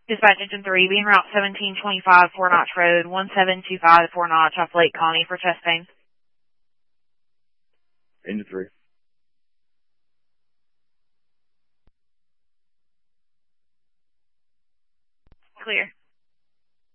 Dispatch Engine 3, being Route 1725, 4 Notch Road, 1725 4 Notch off Lake Connie for chest pain. Engine 3. Clear.